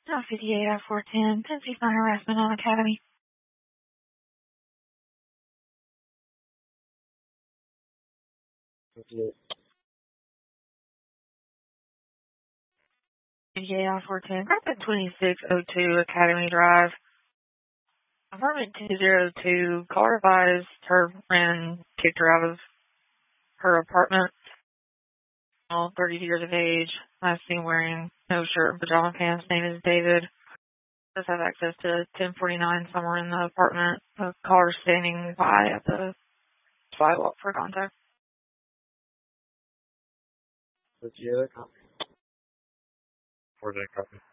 58 410, Tennessee Fine Harassment on Academy. Yeah. 58 410, Rapid 2602 Academy Drive. Apartment 202, caller advised her friend kicked her out of her apartment. 30 years of age, last seen wearing no shirt and pajama pants. Name is David. Does have access to 1049 somewhere in the apartment. The caller standing by at the sidewalk for contact. What's the other copy? 4-day copy.